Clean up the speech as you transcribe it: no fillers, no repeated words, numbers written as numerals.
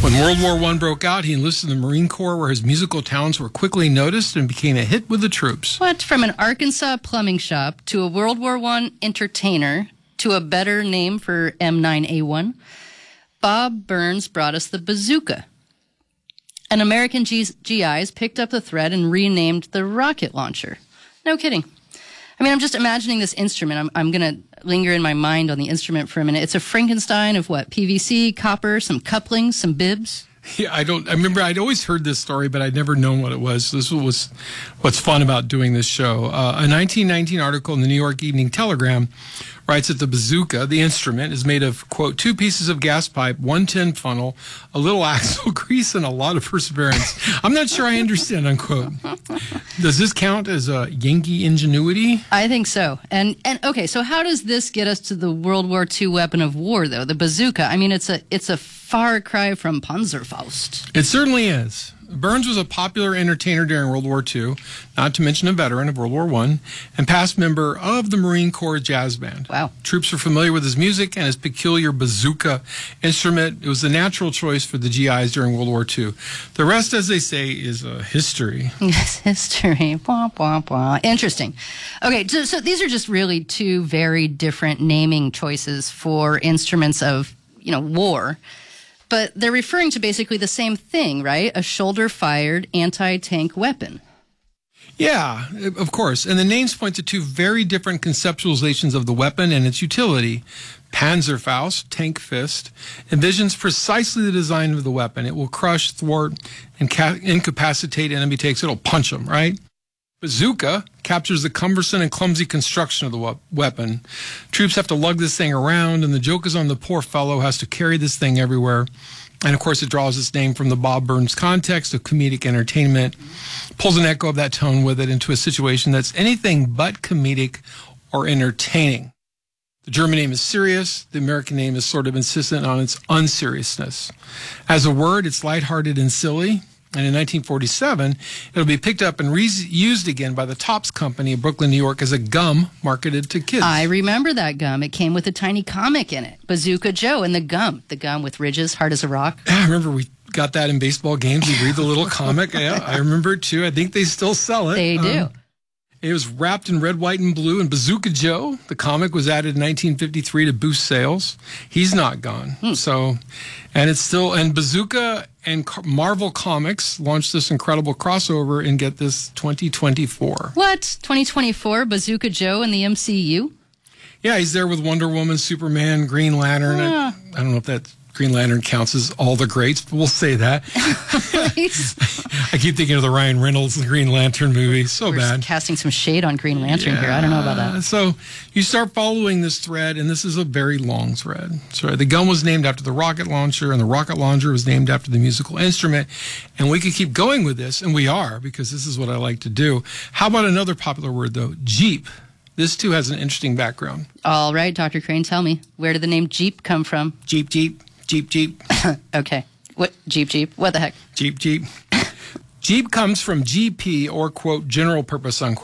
When World War I broke out, he enlisted in the Marine Corps, where his musical talents were quickly noticed and became a hit with the troops. What? From an Arkansas plumbing shop to a World War I entertainer to a better name for M9A1, Bob Burns brought us the bazooka. And American GIs picked up the thread and renamed the rocket launcher. No kidding. I mean, I'm just imagining this instrument. I'm going to linger in my mind on the instrument for a minute. It's a Frankenstein of what? PVC, copper, some couplings, some bibs? Yeah, I remember I'd always heard this story, but I'd never known what it was. This was what's fun about doing this show. A 1919 article in the New York Evening Telegram writes that the bazooka, the instrument, is made of, quote, 2 pieces of gas pipe, 1 tin funnel, a little axle grease, and a lot of perseverance. I'm not sure I understand, unquote. Does this count as a Yankee ingenuity? I think so. And okay, so how does this get us to the World War II weapon of war, though, the bazooka? I mean, it's a far cry from Panzerfaust. It certainly is. Burns was a popular entertainer during World War II, not to mention a veteran of World War I, and past member of the Marine Corps Jazz Band. Wow. Troops were familiar with his music and his peculiar bazooka instrument. It was the natural choice for the GIs during World War II. The rest, as they say, is history. Yes, history. Blah, blah, blah. Interesting. Okay, so these are just really 2 very different naming choices for instruments of, war. But they're referring to basically the same thing, right? A shoulder-fired anti-tank weapon. Yeah, of course. And the names point to 2 very different conceptualizations of the weapon and its utility. Panzerfaust, tank fist, envisions precisely the design of the weapon. It will crush, thwart, and incapacitate enemy tanks. It'll punch them, right? Bazooka captures the cumbersome and clumsy construction of the weapon. Troops have to lug this thing around, and the joke is on the poor fellow who has to carry this thing everywhere. And, of course, it draws its name from the Bob Burns context of comedic entertainment, pulls an echo of that tone with it into a situation that's anything but comedic or entertaining. The German name is serious. The American name is sort of insistent on its unseriousness. As a word, it's lighthearted and silly. And in 1947, it'll be picked up and used again by the Topps Company in Brooklyn, New York, as a gum marketed to kids. I remember that gum. It came with a tiny comic in it, Bazooka Joe and the gum with ridges, hard as a rock. I remember we got that in baseball games. We'd read the little comic. Yeah, I remember it too. I think they still sell it. They do. It was wrapped in red, white, and blue. And Bazooka Joe, the comic, was added in 1953 to boost sales. He's not gone. So, and it's still, and Bazooka and Marvel Comics launched this incredible crossover in, get this, 2024. What? 2024? Bazooka Joe in the MCU? Yeah, he's there with Wonder Woman, Superman, Green Lantern. I don't know if that Green Lantern counts as all the greats, but we'll say that. I keep thinking of the Ryan Reynolds Green Lantern movie. We're bad. Casting some shade on Green Lantern here. I don't know about that. So you start following this thread, and this is a very long thread. So the gun was named after the rocket launcher, and the rocket launcher was named after the musical instrument. And we could keep going with this, and we are, because this is what I like to do. How about another popular word, though? Jeep. This, too, has an interesting background. All right, Dr. Crane, tell me. Where did the name Jeep come from? Jeep, Jeep. Jeep, Jeep. Okay. What? Jeep? What the heck? Jeep. Jeep comes from GP, or, quote, general purpose, unquote.